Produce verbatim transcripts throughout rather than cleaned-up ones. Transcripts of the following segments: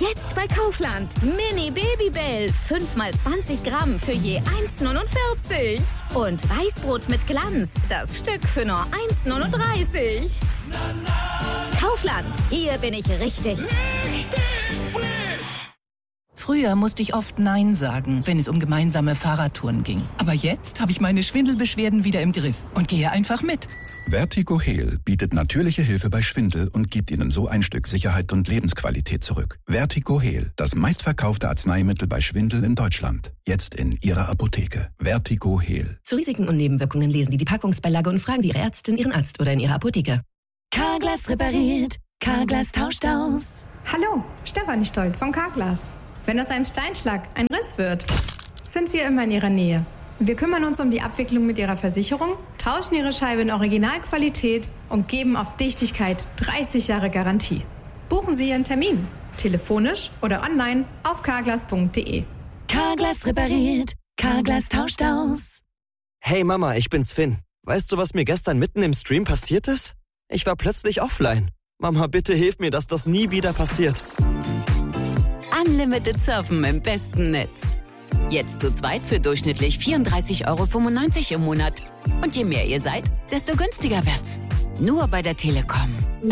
Jetzt bei Kaufland. Mini Babybell. fünf mal zwanzig Gramm für je eins neunundvierzig. Und Weißbrot mit Glanz. Das Stück für nur eins neununddreißig. Kaufland. Hier bin ich richtig. Richtig frisch. Früher musste ich oft Nein sagen, wenn es um gemeinsame Fahrradtouren ging. Aber jetzt habe ich meine Schwindelbeschwerden wieder im Griff und gehe einfach mit. Vertigo Heal bietet natürliche Hilfe bei Schwindel und gibt Ihnen so ein Stück Sicherheit und Lebensqualität zurück. Vertigo Heal, das meistverkaufte Arzneimittel bei Schwindel in Deutschland. Jetzt in Ihrer Apotheke. Vertigo Heal. Zu Risiken und Nebenwirkungen lesen Sie die Packungsbeilage und fragen Sie Ihre Ärztin, Ihren Arzt oder in Ihrer Apotheke. Carglass repariert, Carglass tauscht aus. Hallo, Stefanie Stolt vom Carglass. Wenn aus einem Steinschlag ein Riss wird, sind wir immer in Ihrer Nähe. Wir kümmern uns um die Abwicklung mit Ihrer Versicherung, tauschen Ihre Scheibe in Originalqualität und geben auf Dichtigkeit dreißig Jahre Garantie. Buchen Sie Ihren Termin, telefonisch oder online auf carglass punkt de. Carglass repariert, Carglass tauscht aus. Hey Mama, ich bin's Finn. Weißt du, was mir gestern mitten im Stream passiert ist? Ich war plötzlich offline. Mama, bitte hilf mir, dass das nie wieder passiert. Unlimited Surfen im besten Netz. Jetzt zu zweit für durchschnittlich vierunddreißig Euro fünfundneunzig im Monat. Und je mehr ihr seid, desto günstiger wird's. Nur bei der Telekom.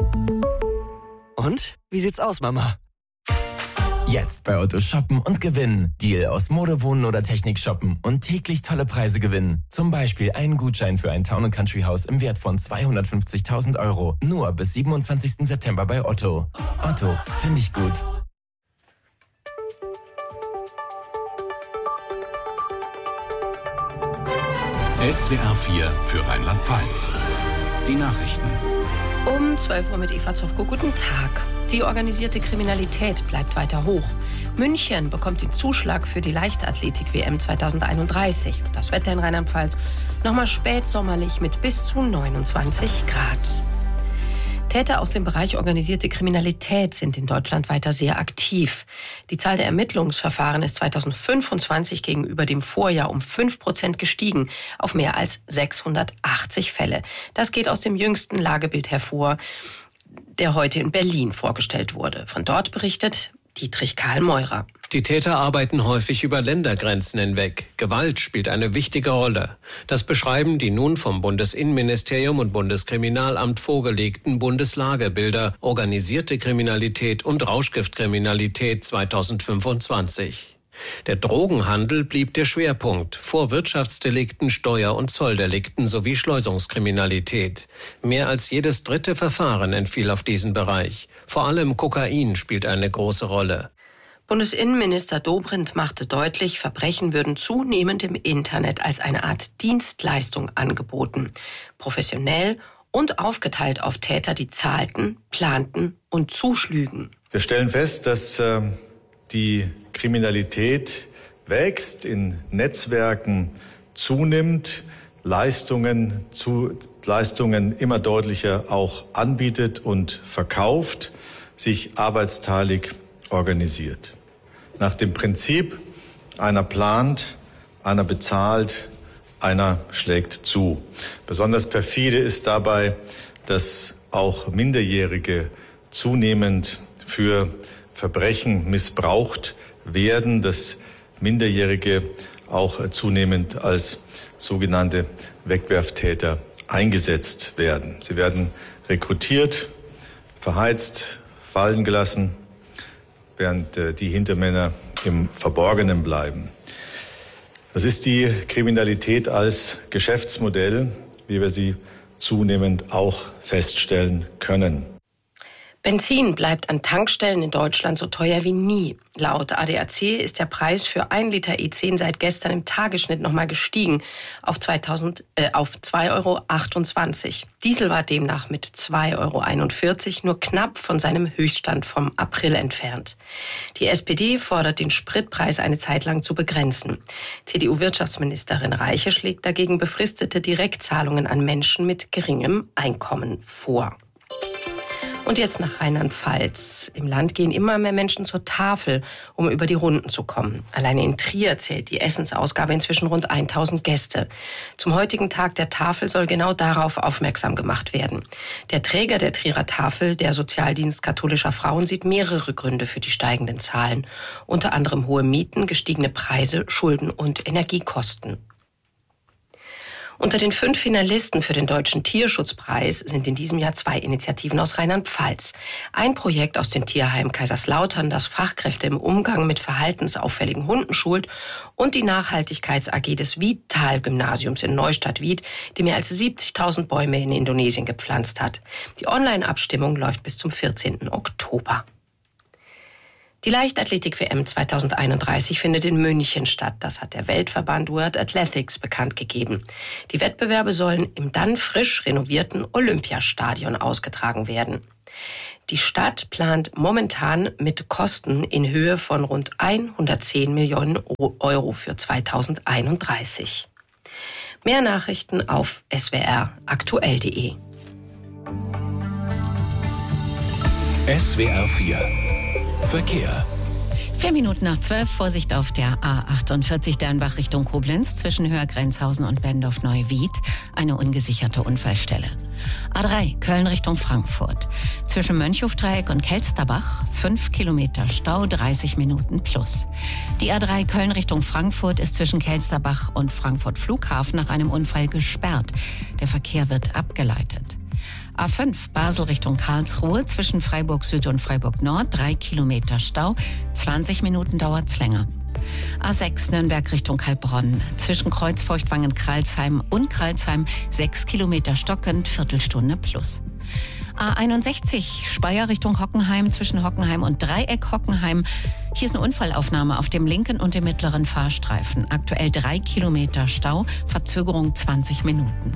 Und? Wie sieht's aus, Mama? Jetzt bei Otto shoppen und gewinnen. Deal aus Mode, Wohnen oder Technik shoppen und täglich tolle Preise gewinnen. Zum Beispiel einen Gutschein für ein Town and Country Haus im Wert von zweihundertfünfzigtausend Euro. Nur bis siebenundzwanzigsten September bei Otto. Otto, finde ich gut. S W R vier für Rheinland-Pfalz. Die Nachrichten. Um zwölf Uhr mit Eva Zofko. Guten Tag. Die organisierte Kriminalität bleibt weiter hoch. München bekommt den Zuschlag für die Leichtathletik-W M zweitausendeinunddreißig. Und das Wetter in Rheinland-Pfalz nochmal spätsommerlich mit bis zu neunundzwanzig Grad. Täter aus dem Bereich organisierte Kriminalität sind in Deutschland weiter sehr aktiv. Die Zahl der Ermittlungsverfahren ist zweitausendfünfundzwanzig gegenüber dem Vorjahr um fünf Prozent gestiegen auf mehr als sechshundertachtzig Fälle. Das geht aus dem jüngsten Lagebild hervor, der heute in Berlin vorgestellt wurde. Von dort berichtet Dietrich Karl-Meurer. Die Täter arbeiten häufig über Ländergrenzen hinweg. Gewalt spielt eine wichtige Rolle. Das beschreiben die nun vom Bundesinnenministerium und Bundeskriminalamt vorgelegten Bundeslagebilder Organisierte Kriminalität und Rauschgiftkriminalität zweitausendfünfundzwanzig. Der Drogenhandel blieb der Schwerpunkt, vor Wirtschaftsdelikten, Steuer- und Zolldelikten sowie Schleusungskriminalität. Mehr als jedes dritte Verfahren entfiel auf diesen Bereich. Vor allem Kokain spielt eine große Rolle. Bundesinnenminister Dobrindt machte deutlich, Verbrechen würden zunehmend im Internet als eine Art Dienstleistung angeboten. Professionell und aufgeteilt auf Täter, die zahlten, planten und zuschlügen. Wir stellen fest, dass äh, die Kriminalität wächst, in Netzwerken zunimmt, Leistungen, zu, Leistungen immer deutlicher auch anbietet und verkauft, sich arbeitsteilig organisiert. Nach dem Prinzip, einer plant, einer bezahlt, einer schlägt zu. Besonders perfide ist dabei, dass auch Minderjährige zunehmend für Verbrechen missbraucht werden, dass Minderjährige auch zunehmend als sogenannte Wegwerftäter eingesetzt werden. Sie werden rekrutiert, verheizt, fallen gelassen, während die Hintermänner im Verborgenen bleiben. Das ist die Kriminalität als Geschäftsmodell, wie wir sie zunehmend auch feststellen können. Benzin bleibt an Tankstellen in Deutschland so teuer wie nie. Laut A D A C ist der Preis für ein Liter E zehn seit gestern im Tagesschnitt nochmal gestiegen auf, zweitausend, äh, auf zwei Euro achtundzwanzig. Diesel war demnach mit zwei Euro einundvierzig nur knapp von seinem Höchststand vom April entfernt. Die S P D fordert, den Spritpreis eine Zeit lang zu begrenzen. C D U-Wirtschaftsministerin Reiche schlägt dagegen befristete Direktzahlungen an Menschen mit geringem Einkommen vor. Und jetzt nach Rheinland-Pfalz. Im Land gehen immer mehr Menschen zur Tafel, um über die Runden zu kommen. Alleine in Trier zählt die Essensausgabe inzwischen rund tausend Gäste. Zum heutigen Tag der Tafel soll genau darauf aufmerksam gemacht werden. Der Träger der Trierer Tafel, der Sozialdienst katholischer Frauen, sieht mehrere Gründe für die steigenden Zahlen. Unter anderem hohe Mieten, gestiegene Preise, Schulden und Energiekosten. Unter den fünf Finalisten für den Deutschen Tierschutzpreis sind in diesem Jahr zwei Initiativen aus Rheinland-Pfalz. Ein Projekt aus dem Tierheim Kaiserslautern, das Fachkräfte im Umgang mit verhaltensauffälligen Hunden schult, und die Nachhaltigkeits-A G des Wiedtal-Gymnasiums in Neustadt-Wied, die mehr als siebzigtausend Bäume in Indonesien gepflanzt hat. Die Online-Abstimmung läuft bis zum vierzehnten Oktober. Die Leichtathletik-W M zweitausendeinunddreißig findet in München statt. Das hat der Weltverband World Athletics bekannt gegeben. Die Wettbewerbe sollen im dann frisch renovierten Olympiastadion ausgetragen werden. Die Stadt plant momentan mit Kosten in Höhe von rund hundertzehn Millionen Euro für zweitausendeinunddreißig. Mehr Nachrichten auf s w r aktuell punkt d e. S W R vier Verkehr. Vier Minuten nach zwölf, Vorsicht auf der A achtundvierzig Dernbach Richtung Koblenz zwischen Höhergrenzhausen und Bendorf-Neuwied, eine ungesicherte Unfallstelle. A drei Köln Richtung Frankfurt zwischen Mönchhofdreieck und Kelsterbach, fünf Kilometer Stau, dreißig Minuten plus. Die A drei Köln Richtung Frankfurt ist zwischen Kelsterbach und Frankfurt Flughafen nach einem Unfall gesperrt. Der Verkehr wird abgeleitet. A fünf Basel Richtung Karlsruhe zwischen Freiburg Süd und Freiburg Nord, drei Kilometer Stau, zwanzig Minuten dauert's länger. A sechs Nürnberg Richtung Heilbronn zwischen Kreuzfeuchtwangen-Kralsheim und Kralsheim, sechs Kilometer stockend, Viertelstunde plus. A einundsechzig Speyer Richtung Hockenheim zwischen Hockenheim und Dreieck Hockenheim. Hier ist eine Unfallaufnahme auf dem linken und dem mittleren Fahrstreifen. Aktuell drei Kilometer Stau, Verzögerung zwanzig Minuten.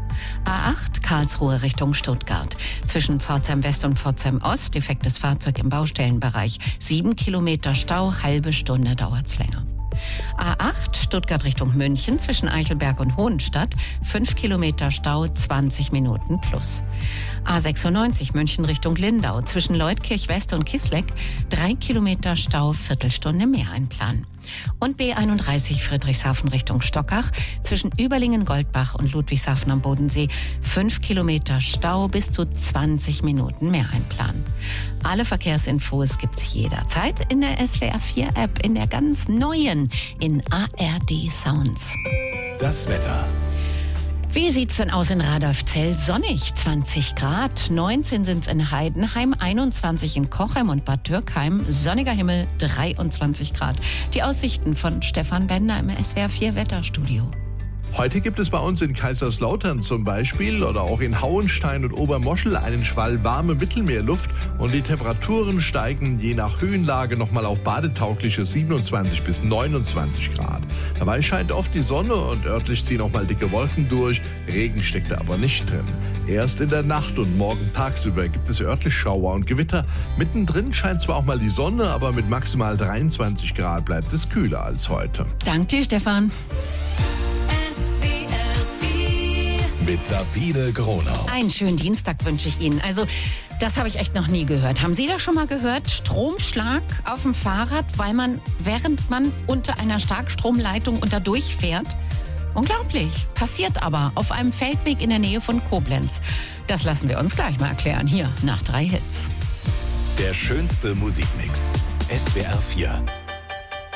A acht Karlsruhe Richtung Stuttgart zwischen Pforzheim West und Pforzheim Ost, defektes Fahrzeug im Baustellenbereich, sieben Kilometer Stau, halbe Stunde dauert's länger. A acht Stuttgart Richtung München zwischen Eichelberg und Hohenstadt, fünf Kilometer Stau, zwanzig Minuten plus. A sechsundneunzig München Richtung Lindau zwischen Leutkirch West und Kisleck, drei Kilometer Stau, Viertelstunde mehr einplanen. Und B einunddreißig Friedrichshafen Richtung Stockach zwischen Überlingen-Goldbach und Ludwigshafen am Bodensee, fünf Kilometer Stau, bis zu zwanzig Minuten mehr einplanen. Alle Verkehrsinfos gibt's jederzeit in der S W R vier App, in der ganz neuen, in A R D Sounds. Das Wetter. Wie sieht's denn aus in Radolfzell? Sonnig, zwanzig Grad, neunzehn sind's in Heidenheim, einundzwanzig in Kochem und Bad Dürkheim, sonniger Himmel, dreiundzwanzig Grad. Die Aussichten von Stefan Bender im S W R vier Wetterstudio. Heute gibt es bei uns in Kaiserslautern zum Beispiel oder auch in Hauenstein und Obermoschel einen Schwall warme Mittelmeerluft und die Temperaturen steigen je nach Höhenlage nochmal auf badetaugliche siebenundzwanzig bis neunundzwanzig Grad. Dabei scheint oft die Sonne und örtlich ziehen auch mal dicke Wolken durch, Regen steckt da aber nicht drin. Erst in der Nacht und morgen tagsüber gibt es örtlich Schauer und Gewitter. Mittendrin scheint zwar auch mal die Sonne, aber mit maximal dreiundzwanzig Grad bleibt es kühler als heute. Danke dir, Stefan. Mit Sabine Gronau. Einen schönen Dienstag wünsche ich Ihnen. Also, das habe ich echt noch nie gehört. Haben Sie das schon mal gehört? Stromschlag auf dem Fahrrad, weil man, während man unter einer Starkstromleitung unter durchfährt? Unglaublich. Passiert aber auf einem Feldweg in der Nähe von Koblenz. Das lassen wir uns gleich mal erklären. Hier, nach drei Hits. Der schönste Musikmix. S W R vier.